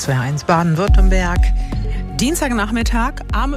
SWR1 Baden-Württemberg. Dienstagnachmittag am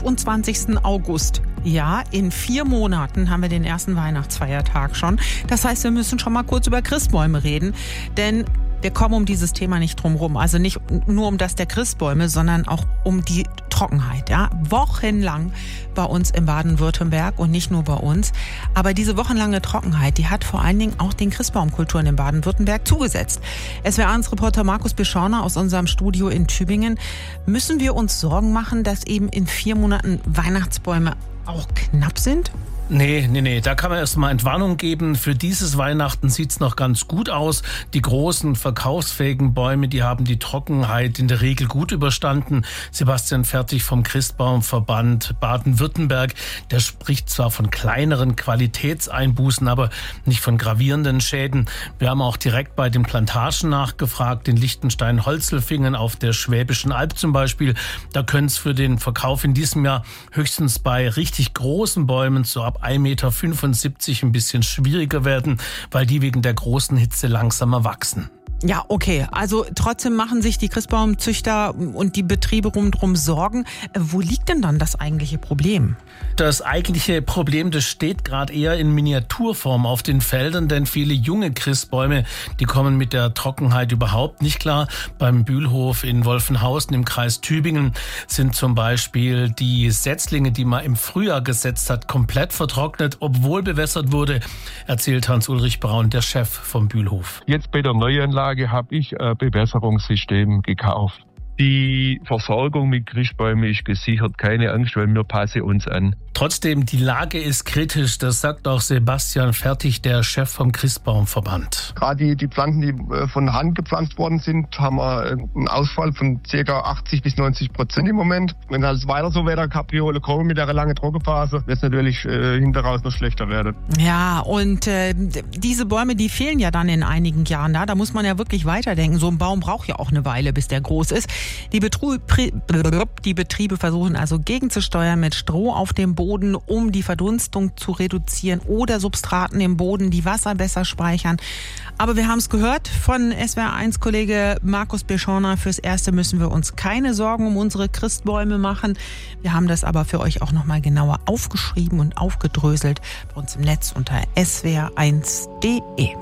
25. August. Ja, in 4 Monaten haben wir den ersten Weihnachtsfeiertag schon. Das heißt, wir müssen schon mal kurz über Christbäume reden, denn wir kommen um dieses Thema nicht drum rum. Also nicht nur um das der Christbäume, sondern auch um die Trockenheit. Ja, wochenlang bei uns in Baden-Württemberg und nicht nur bei uns. Aber diese wochenlange Trockenheit, die hat vor allen Dingen auch den Christbaumkulturen in Baden-Württemberg zugesetzt. SWR1-Reporter Markus Beschorner aus unserem Studio in Tübingen. Müssen wir uns Sorgen machen, dass eben in 4 Monaten Weihnachtsbäume auch knapp sind? Nee. Da kann man erstmal Entwarnung geben. Für dieses Weihnachten sieht's noch ganz gut aus. Die großen, verkaufsfähigen Bäume, die haben die Trockenheit in der Regel gut überstanden. Sebastian Fertig vom Christbaumverband Baden-Württemberg, der spricht zwar von kleineren Qualitätseinbußen, aber nicht von gravierenden Schäden. Wir haben auch direkt bei den Plantagen nachgefragt, in Liechtenstein-Holzelfingen auf der Schwäbischen Alb zum Beispiel. Da könnte es für den Verkauf in diesem Jahr höchstens bei richtig großen Bäumen so ab 1,75 Meter ein bisschen schwieriger werden, weil die wegen der großen Hitze langsamer wachsen. Ja, okay. Also trotzdem machen sich die Christbaumzüchter und die Betriebe drum Sorgen. Wo liegt denn dann das eigentliche Problem? Das eigentliche Problem, das steht gerade eher in Miniaturform auf den Feldern, denn viele junge Christbäume, die kommen mit der Trockenheit überhaupt nicht klar. Beim Bühlhof in Wolfenhausen im Kreis Tübingen sind zum Beispiel die Setzlinge, die man im Frühjahr gesetzt hat, komplett vertrocknet, obwohl bewässert wurde, erzählt Hans-Ulrich Braun, der Chef vom Bühlhof. Jetzt bei der Neuanlage habe ich ein Bewässerungssystem gekauft. Die Versorgung mit Christbäumen ist gesichert, keine Angst, weil wir passen uns an. Trotzdem, die Lage ist kritisch, das sagt auch Sebastian Fertig, der Chef vom Christbaumverband. Gerade die Pflanzen, die von Hand gepflanzt worden sind, haben wir einen Ausfall von ca. 80-90% im Moment. Wenn halt weiter so Wetterkapriole kommen mit der langen Trockenphase, wird es natürlich hinteraus noch schlechter werden. Ja, und diese Bäume, die fehlen ja dann in einigen Jahren. Da muss man ja wirklich weiterdenken. So ein Baum braucht ja auch eine Weile, bis der groß ist. Die Betriebe versuchen also gegenzusteuern mit Stroh auf dem Boden, um die Verdunstung zu reduzieren oder Substraten im Boden, die Wasser besser speichern. Aber wir haben es gehört von SWR1-Kollege Markus Beschorner. Fürs Erste müssen wir uns keine Sorgen um unsere Christbäume machen. Wir haben das aber für euch auch nochmal genauer aufgeschrieben und aufgedröselt bei uns im Netz unter swr1.de.